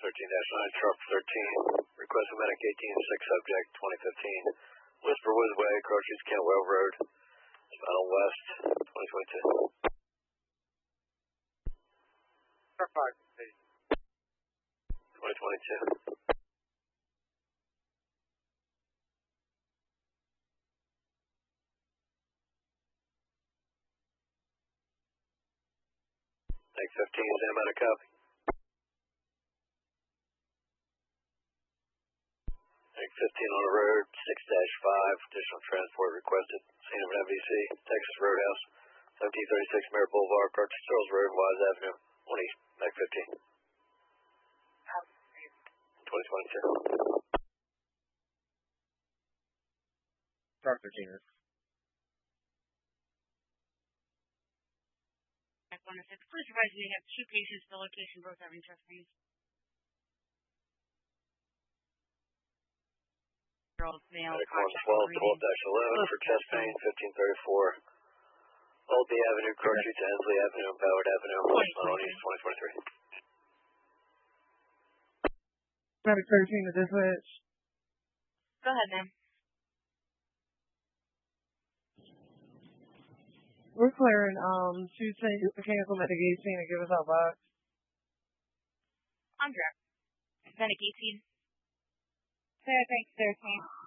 13-9, Sharp 13, request a medic 18-6, subject 2015, Whisper Way, approaches Kentwell Road, Spinal West, 2022. Sharp 5, 2022. Tank 15, stand by to copy. Tank 15 on the road, 6-5, additional transport requested. Scene of an MVC, Texas Roadhouse, 1736 Merritt Boulevard, approach Searles Road, Wise Avenue, 1 East, Tank 15. 2022. Sharp 13. Please advise we have 2 patients for location, both having chest pains. Girls, male, conscious 12-11 for chest pain, 1534. Albee Avenue, Crochet to Hensley Avenue, Ballard Avenue, Spinal East, 2023. Medic 13 to dispatch. Go ahead, ma'am. We're clearing Tuesday mechanical mitigation and give us our box. On direct. Medic 18. Tank 13.